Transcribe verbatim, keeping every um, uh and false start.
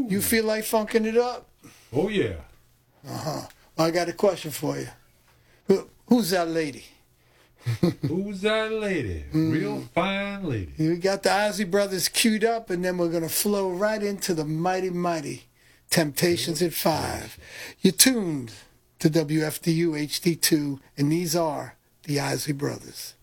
Woo. You feel like funking it up? Oh, yeah. Uh-huh. Well, I got a question for you. Who, who's that lady? Who's that lady? Mm. Real fine lady. We got the Isley Brothers queued up, and then we're going to flow right into the mighty, mighty Temptations at five. You're tuned to W F D U H D two, and these are the Isley Brothers.